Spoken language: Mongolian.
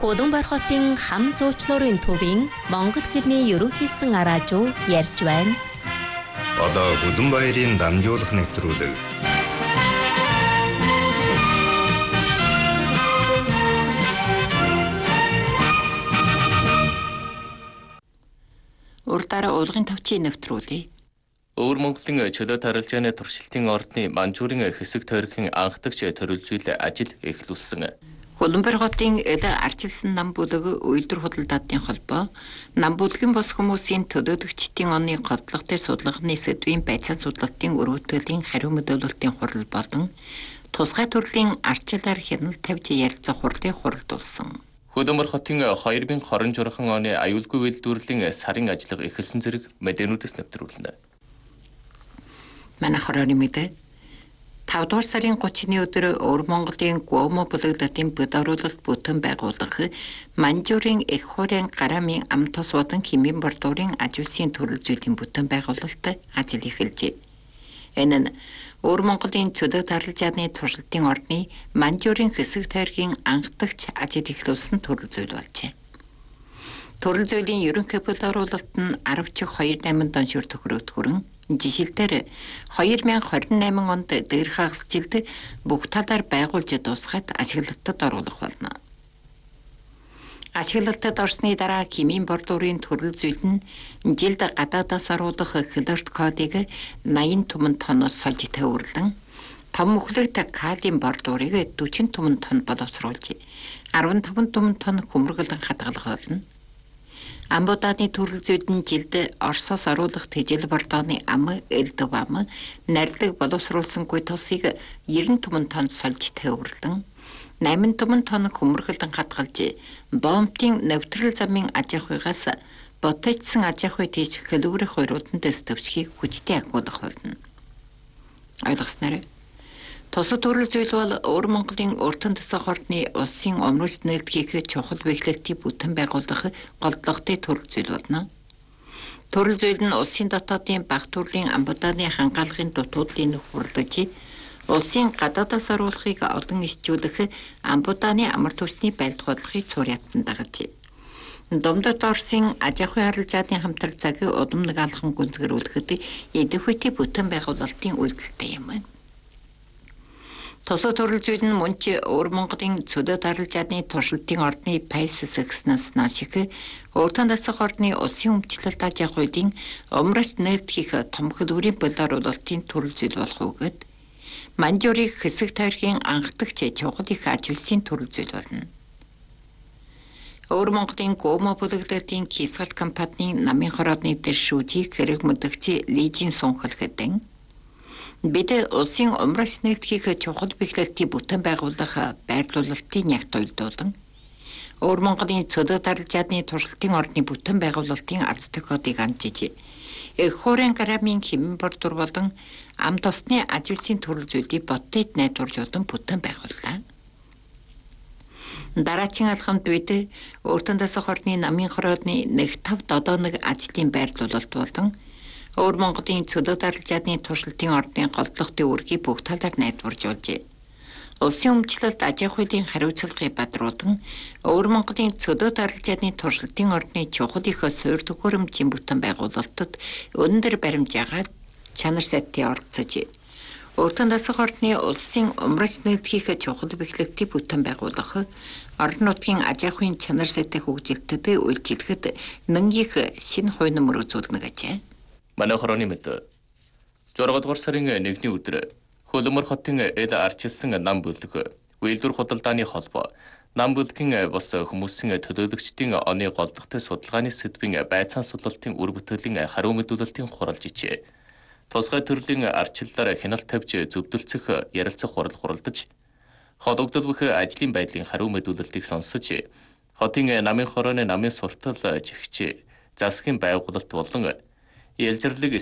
Улаанбаатар хотын хам зуучлуурын төвийн Монгол хэлний ерөнхийлсөн араажуу ярьж байна. Одоо Улаанбаатарын дамжуулах нэвтрүүлэг. Урдаараа уулгын тавчийн нэвтрүүлээ. Өвөр Монголын чөлөө тарилжааны туршилтын ордны Манжуурын хэсэг тойргийн анхдагч төрөлзүйл ажил эхлүүлсэн. Улаанбаатар хотын эле арчилсан нам бүлэг үйлдвэр худалдаатын холбоо нам бүлгийн бос хүмүүсийн төлөөлөгчдийн оны голдлогтой судалгааны сэдвийн байцаан судлалтын өргөтгөлийн хариу мэдүүлэлтийн хурал болон тусгай төрлийн арчилаар хяналт тавьж ярилцах хурлыг хуралдуулсан. Улаанбаатар хотын 2026 оны аюулгүй үйлдвэрлэлийн сарын ажиллага эхэлсэн зэрэг мэдээнүүдээс нэвтрүүлнэ. Манай хорооны мэдээ 5 дугаар сарын 30-ны өдөр Өвөр Монголын Гуомо бүлэглэлтийн бүд оруулалт бүтэн байгуулах Манжуурын их хуурайн гарамын ам тос болон химийн бордуурын аж үйлсийн төрөл зүйлийн бүтэн байгуулалт ажил эхэлжээ. Энэ нь Өвөр Монголын чөлөө тарилжааны туршилтын ордны Манжуурын хэсэг тойргийн анхдагч ажил эхлүүлсэн төрөл зүйл болжээ. Төрөл зүйлийн ерөнхий бүд оруулалт нь 10.28 тонн шүр төгрөгт хүрэн жишээлбэл 2028 онд дээр хагасжилд бүх талаар байгуулж дуусгаад ашиглалтад оруулах болно. Ашиглалтад орсны дараа химийн бордуурын төрөл зүйл нь жилд гадаадаас оруулах хлорт кодыг 80 түмэн тонноос сольж төвөрлөн том мөхлөгт калиум бордуурыг 40 түмэн тонн боловсруулж 15 түмэн тонн хөмөргөлөн хадгалах болно. Амбууданы төрөл зүйл нь жилд Оросоос оруулах тэжээл бордооны ам, элдв ам, нарилэг боловсруулсангүй тосыг 90 түмэн тонн сольж төвөрлөн 8 түмэн тонн хөмөргөлөн хадгалж бомбын нэвтрэл замын аж ахуйгаас боточсон аж ахуй тийш хэлүүрэх хуйрууданд төвчгийг хүчтэй агуулах болно. Ойлгосноор тусад төрөл зүйл бол Өвөр Монголын уртан тасах ордны улсын өмрөлт нээлтгийг чухал бэхлэлтийг бүтэн байгуулах голдлоготой төрөл зүйл болно. Төрөл зүйл нь улсын дотоодын бага төрлийн амбууданы хангаалгын дутуудлыг нөхөрлөж, улсын гадаадаас оруулахыг олон исчүүлэх амбууданы амар түвшний байлдах бодлогыг цуурьятан дагаж. Домдот Оросын аж ахуй харилцааны хамтрал цагийн удам нэг алхан гүнзгэрүүлэхэд эдвэхтэй бүтэн байгуулалтын үйлдэлтэй юм. Тусад төрөл зүйл нь мөн ч Өвөр Монголын чөлөө тарилжааны туршилтын ордны пайс сэкснээс наашиг уртан тасах ордны улсын өмчлөлт аж ахуйн өмрөж нээлтгийх том хэлбэрийн боловсруулалтын төрөл зүйл болох үгэд Манжуурын хэсэг тойргийн анхдагч чухал их аж үйлсийн төрөл зүйл болно. Өвөр Монголын Гуомо бүлэглэлтийн Кисгард компанийн намын хороодны дээр шүүжийг хэрэг мэдгч Лижийн сунхал хэдэн бид улсын өмрөж нээлтгийх чухал бэхлэлтийг бүтэн байгуулах байрлуулалтын нягт уйлдуулан Өвөр Монголын чөлөө тарилжааны туршилтын ордны бүтэн байгуулалтын алцдаг кодыг амжиж их хуурайн гарамын химийн бордуур болон ам тосны аж үйлсийн төрөл зүйлийг ботод найдваржуулан бүтэн байгууллаа. Дараагийн алхамд бид уртан тасах ордны намын хороодны 1-5 додооног ажлын байрлуулалт болон Өвөр Монголын чөлөө тарилжааны туршилтын ордны голдлоготой үүргийг бүх талаар найдваржуулжээ. Улсын өмчлөлт аж ахуйн хариуцлагыг бадруулан Өвөр Монголын чөлөө тарилжааны туршилтын ордны чухал их суурь төхөөрөмжийн бүтэн байгуулалтад өндөр баримжаагаар чанар сайтыг оролцож уртан тасах ордны улсын өмрөж нээлтгийх чухал бэхлэлтийг бүтэн байгуулах орон нутгийн аж ахуйн чанар сайтыг хөгжилтэд үйлчилэхэд нэнгийг шинэ хувь нэмэр үзүүлнэ гэжээ. Манай хорооны мэдээ 6 дугаар сарын 1-ний өдөр Улаанбаатар хотын эл арчилсан нам бүлэг үйлдвэр худалдааны холбоо нам бүлгийн бос хүмүүсийн төлөөлөгчдийн оны голдлоготой судалгааны сэдвийн байцаан судлалтын үр бүтээлийн хариу мэдүүлэлтийн хуралж ичээ. Тусгай төрлийн арчиллаар хяналт тавьж зөвдөлцөх ярилцах хурал хуралдаж холбогдох ажлын байдлын хариу мэдүүлэлтийг сонсож хотын намын хорооны намын суртал жигч засгийн байгуулалт болон ялжирлыг